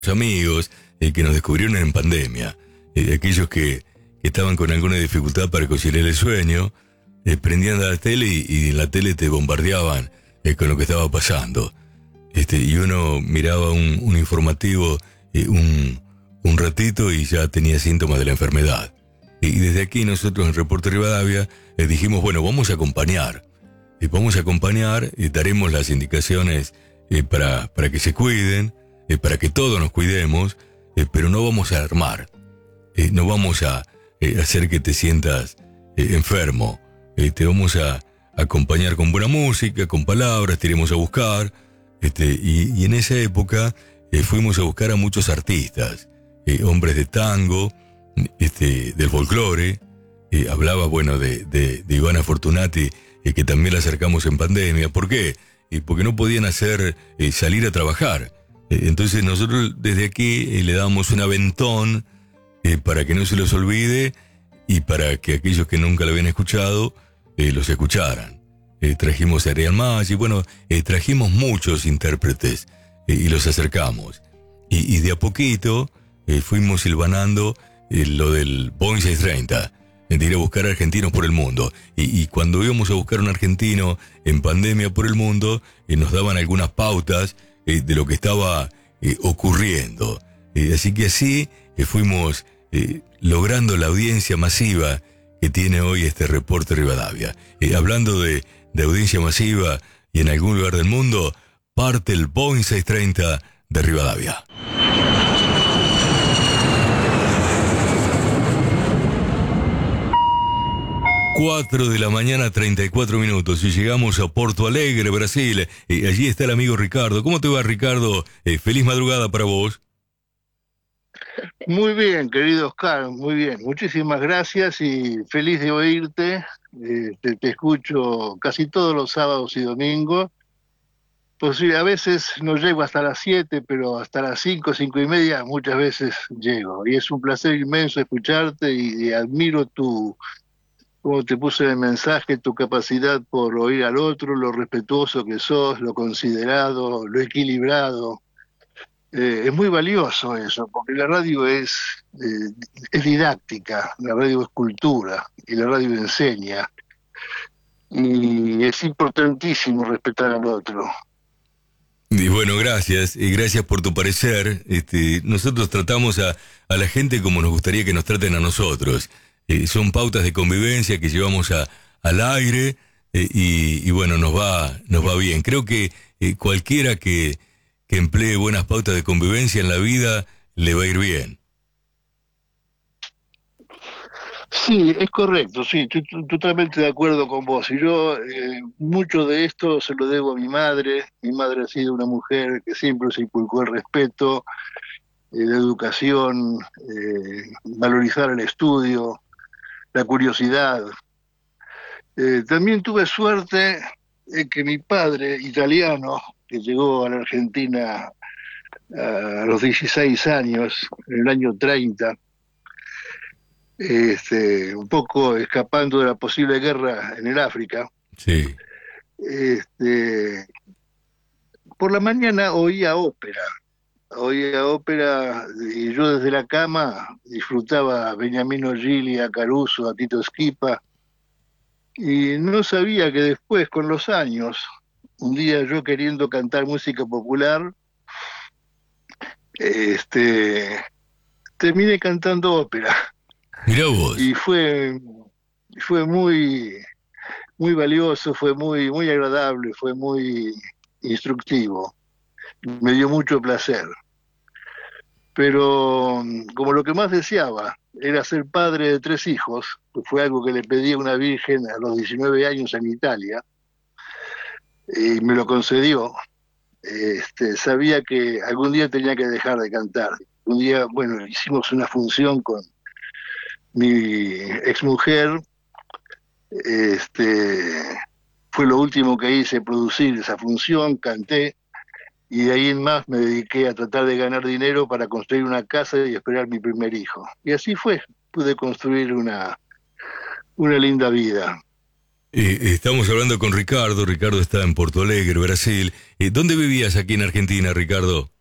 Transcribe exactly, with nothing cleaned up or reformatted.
amigos eh, que nos descubrieron en pandemia, eh, aquellos que, que estaban con alguna dificultad para conciliar el sueño, eh, prendían la tele y, y en la tele te bombardeaban eh, con lo que estaba pasando. Este, y uno miraba un, un informativo eh, un, un ratito y ya tenía síntomas de la enfermedad. Y, y desde aquí nosotros en Reporte Rivadavia eh, dijimos, bueno, vamos a acompañar. Eh, vamos a acompañar, eh, daremos las indicaciones eh, para, para que se cuiden, eh, para que todos nos cuidemos, eh, pero no vamos a alarmar. Eh, no vamos a eh, hacer que te sientas eh, enfermo. Eh, te vamos a acompañar con buena música, con palabras, te iremos a buscar. Este, y, y en esa época eh, fuimos a buscar a muchos artistas, eh, hombres de tango, este, del folclore. Eh, hablaba, bueno, de, de, de Ivana Fortunati, eh, que también la acercamos en pandemia. ¿Por qué? Eh, porque no podían hacer eh, salir a trabajar. Eh, entonces nosotros desde aquí eh, le damos un aventón eh, para que no se los olvide y para que aquellos que nunca lo habían escuchado eh, los escucharan. Eh, trajimos a Ariel Maggi, bueno, eh, trajimos muchos intérpretes eh, y los acercamos. Y, y de a poquito eh, fuimos silvanando eh, lo del Boeing seiscientos treinta, eh, de ir a buscar argentinos por el mundo. Y, y cuando íbamos a buscar un argentino en pandemia por el mundo, eh, nos daban algunas pautas eh, de lo que estaba eh, ocurriendo. Eh, así que así eh, fuimos eh, logrando la audiencia masiva que tiene hoy este Reporte Rivadavia. Eh, hablando de de audiencia masiva y en algún lugar del mundo, parte el Boeing seiscientos treinta de Rivadavia. Cuatro de la mañana, treinta y cuatro minutos, y llegamos a Porto Alegre, Brasil. Eh, allí está el amigo Ricardo. ¿Cómo te va, Ricardo? Eh, feliz madrugada para vos. Muy bien, querido Oscar, muy bien. Muchísimas gracias y feliz de oírte. Eh, te, te escucho casi todos los sábados y domingos. Pues sí, a veces no llego hasta las siete, pero hasta las cinco, cinco y media muchas veces llego. Y es un placer inmenso escucharte y, y admiro tu, como te puse en el mensaje, tu capacidad por oír al otro, lo respetuoso que sos, lo considerado, lo equilibrado. Eh, es muy valioso eso, porque la radio es, eh, es didáctica, la radio es cultura, y la radio enseña. Y es importantísimo respetar al otro. Y bueno, gracias, y gracias por tu parecer. Este, nosotros tratamos a, a la gente como nos gustaría que nos traten a nosotros. Eh, son pautas de convivencia que llevamos a, al aire, eh, y, y bueno, nos va, nos va bien. Creo que eh, cualquiera que... que emplee buenas pautas de convivencia en la vida, le va a ir bien. Sí, es correcto, sí, estoy t- totalmente de acuerdo con vos. Y yo, eh, mucho de esto se lo debo a mi madre. Mi madre ha sido una mujer que siempre se inculcó el respeto, eh, la educación, eh, valorizar el estudio, la curiosidad. Eh, también tuve suerte en que mi padre, italiano, que llegó a la Argentina a los dieciséis años, en el año treinta, este, un poco escapando de la posible guerra en el África. Sí. Este, por la mañana oía ópera, oía ópera y yo desde la cama disfrutaba a Beniamino Gigli, a Caruso, a Tito Schipa, y no sabía que después, con los años, un día yo queriendo cantar música popular, este, terminé cantando ópera. Mirá vos. Y fue, fue muy, muy valioso, fue muy, muy agradable, fue muy instructivo. Me dio mucho placer. Pero como lo que más deseaba era ser padre de tres hijos, que fue algo que le pedí a una virgen a los diecinueve años en Italia, y me lo concedió. Este, sabía que algún día tenía que dejar de cantar. Un día, bueno, hicimos una función con mi exmujer. Este, fue lo último que hice, producir esa función, canté, y de ahí en más me dediqué a tratar de ganar dinero para construir una casa y esperar mi primer hijo. Y así fue, pude construir una, una linda vida. Eh, estamos hablando con Ricardo. Ricardo está en Porto Alegre, Brasil. Eh, ¿Dónde vivías aquí en Argentina, Ricardo?